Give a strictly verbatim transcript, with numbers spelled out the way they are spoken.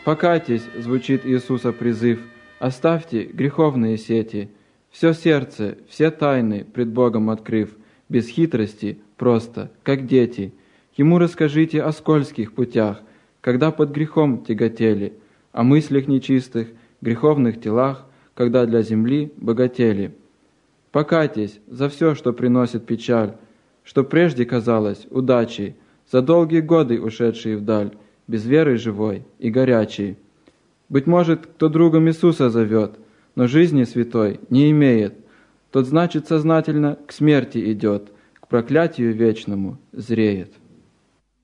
«Покайтесь», — звучит Иисуса призыв, — «оставьте греховные сети, все сердце, все тайны пред Богом открыв, без хитрости, просто, как дети. Ему расскажите о скользких путях, когда под грехом тяготели, о мыслях нечистых, греховных телах, когда для земли богатели. Покайтесь за все, что приносит печаль, что прежде казалось удачей, за долгие годы ушедшие вдаль, без веры живой и горячей. Быть может, кто другом Иисуса зовет, но жизни святой не имеет, тот, значит, сознательно к смерти идет, к проклятию вечному зреет».